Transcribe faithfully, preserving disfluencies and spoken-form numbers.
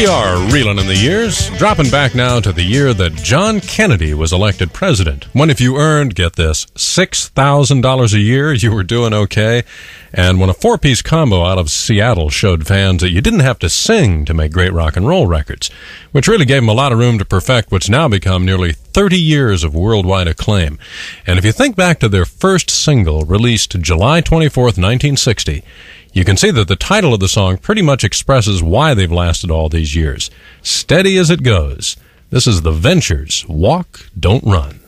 We are reeling in the years, dropping back now to the year that John Kennedy was elected president. When if you earned, get this, six thousand dollars a year, you were doing okay. And when a four-piece combo out of Seattle showed fans that you didn't have to sing to make great rock and roll records, which really gave them a lot of room to perfect what's now become nearly thirty years of worldwide acclaim. And if you think back to their first single, released July twenty-fourth, nineteen sixty, you can see that the title of the song pretty much expresses why they've lasted all these years. Steady as it goes. This is The Ventures, Walk, Don't Run.